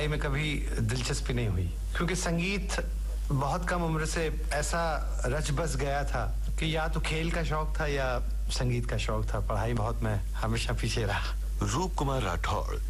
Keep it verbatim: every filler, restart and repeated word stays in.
पढ़ाई में कभी दिलचस्पी नहीं हुई, क्योंकि संगीत बहुत कम उम्र से ऐसा रच बस गया था कि या तो खेल का शौक था या संगीत का शौक था। पढ़ाई बहुत मैं हमेशा पीछे रहा। रूप कुमार राठौड़